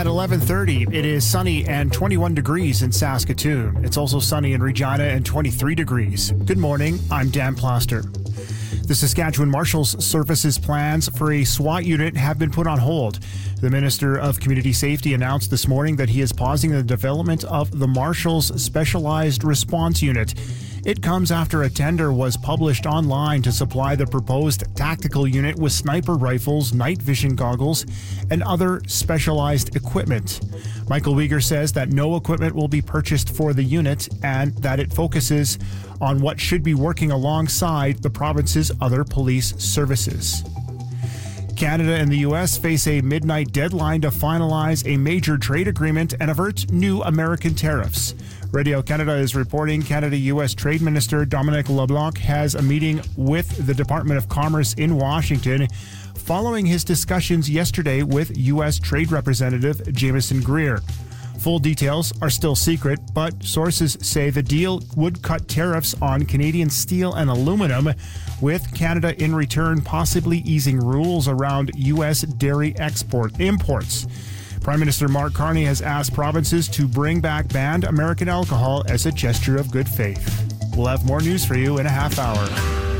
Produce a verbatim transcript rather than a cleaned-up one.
At eleven thirty, it is sunny and twenty-one degrees in Saskatoon. It's also sunny in Regina and twenty-three degrees. Good morning, I'm Dan Plaster. The Saskatchewan Marshals Service's plans for a SWAT unit have been put on hold. The Minister of Community Safety announced this morning that he is pausing the development of the Marshals Specialized Response Unit. It comes after a tender was published online to supply the proposed tactical unit with sniper rifles, night vision goggles, and other specialized equipment. Michael Uyghur says that no equipment will be purchased for the unit and that it focuses on what should be working alongside the province's other police services. Canada and the U S face a midnight deadline to finalize a major trade agreement and avert new American tariffs. Radio Canada is reporting Canada-U S Trade Minister Dominic LeBlanc has a meeting with the Department of Commerce in Washington following his discussions yesterday with U S Trade Representative Jameson Greer. Full details are still secret, but sources say the deal would cut tariffs on Canadian steel and aluminum, with Canada in return possibly easing rules around U S dairy export imports. Prime Minister Mark Carney has asked provinces to bring back banned American alcohol as a gesture of good faith. We'll have more news for you in a half hour.